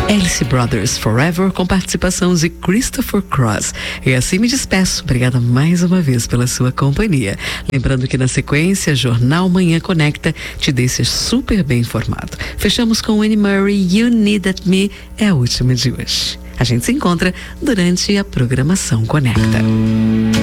Alice Brothers Forever, com participação de Christopher Cross. E assim me despeço. Obrigada mais uma vez pela sua companhia. Lembrando que na sequência, Jornal Manhã Conecta te deixa super bem informado. Fechamos com Annie Murray, You Needed Me, é a última de hoje. A gente se encontra durante a programação Conecta.